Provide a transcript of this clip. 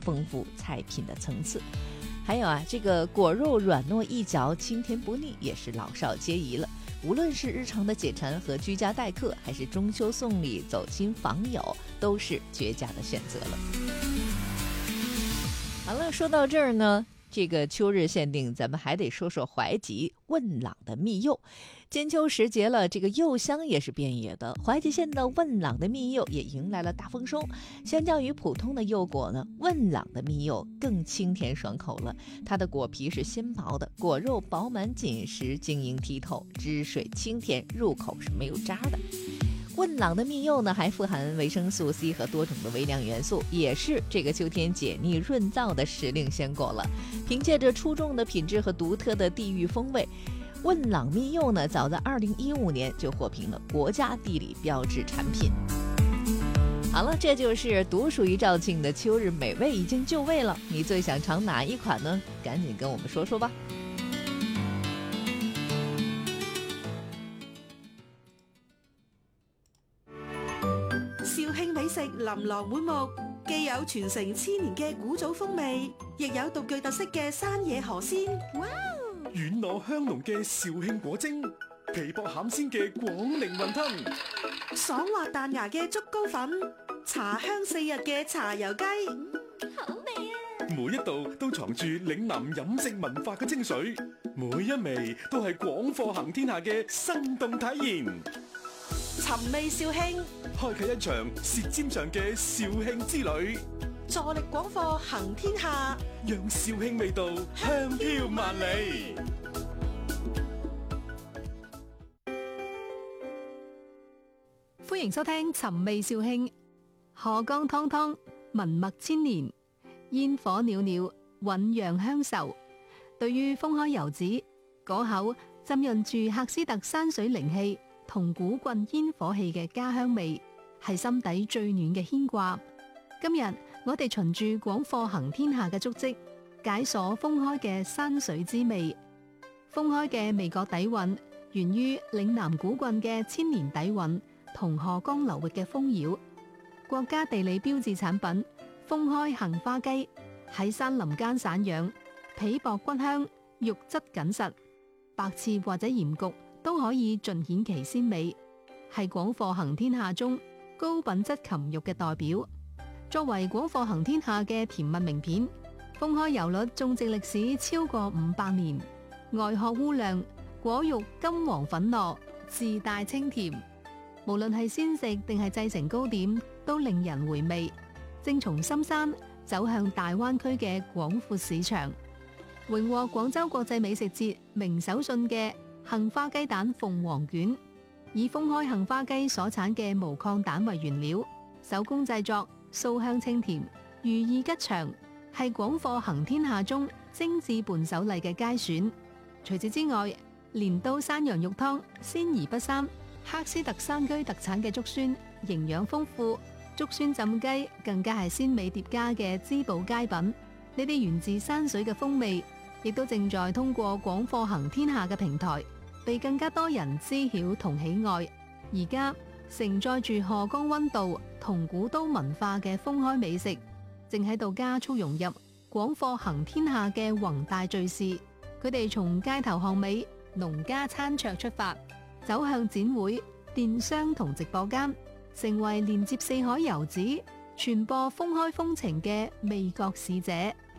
丰富菜品的层次。还有这个果肉软糯易嚼，清甜不腻，也是老少皆宜了。无论是日常的解馋和居家待客，还是中秋送礼、走亲访友，都是绝佳的选择了。好了，说到这儿呢，这个秋日限定，咱们还得说说怀集汶朗的蜜柚。金秋时节了，这个柚香也是遍野的。怀集县的汶朗的蜜柚也迎来了大丰收。相较于普通的柚果呢，汶朗的蜜柚更清甜爽口了。它的果皮是纤薄的，果肉饱满紧实，晶莹剔透，汁水清甜，入口是没有渣的。汶朗的蜜柚呢，还富含维生素 C 和多种的微量元素，也是这个秋天解腻润燥的时令鲜果了。凭借着出众的品质和独特的地域风味，汶朗蜜柚呢，早在2015年就获评了国家地理标志产品。好了，这就是独属于肇庆的秋日美味已经就位了。你最想尝哪一款呢？赶紧跟我们说说吧。 肇慶美食琳琅滿目，既有傳承千年嘅古早風味，亦有獨具特色嘅山野河鮮。哇！ 軟糯香濃嘅肇慶果蒸，皮薄餡鮮嘅廣寧雲吞， 爽滑彈牙嘅竹糕粉，茶香4日嘅茶油雞。好味啊！ 每一道都藏住嶺南飲食文化嘅精髓，每一味都係廣貨行天下嘅生動體驗。 尋味肇慶， 開啟一場舌尖上嘅肇慶之旅， 助力廣貨行天下， 讓肇慶味道香飄萬里。 歡迎收聽《尋味肇慶》，河江湯湯，文脈千年，煙火裊裊，醞釀鄉愁。對於封開油子，嗰口浸潤住喀斯特山水靈氣同古棍煙火氣嘅家鄉味，係心底最暖嘅牽掛。今日我哋循住廣貨行天下嘅足跡，解鎖封開嘅山水之味。封開嘅味覺底蘊，源於嶺南古棍嘅千年底蘊同河江流域嘅豐饒。國家地理標誌產品封開杏花雞喺山林間散養，皮薄骨香，肉質緊實，白切或者鹽焗都可以盡顯其鮮美，係廣貨行天下中高品質禽肉嘅代表。作為廣貨行天下嘅甜蜜名片，封開油栗種植歷史超過500年，外殼烏亮，果肉金黃粉糯，自帶清甜。無論係鮮食定係製成糕點，都令人回味。正從深山走向大灣區嘅廣闊市場，榮獲廣州國際美食節名手信嘅杏花雞蛋鳳凰卷，以封開杏花雞所產嘅無抗蛋為原料，手工製作，酥香清甜，寓意吉祥，係廣貨行天下中精緻伴手禮嘅佳選。除此之外，鐮刀山羊肉湯鮮而不膻，喀斯特山區特產嘅竹蓀營養豐富，竹蓀浸雞更加係鮮美疊加嘅滋補佳品。呢啲源自山水嘅風味，亦都正在通過廣貨行天下嘅平台，被更加多人知曉同喜愛。而家承載住河江溫度同古都文化嘅封開美食，正喺度加速融入廣貨行天下嘅宏大敘事。佢哋從街頭巷尾、農家餐桌出發，走向展會、電商同直播間，成為連接四海遊子、傳播封開風情嘅味覺使者。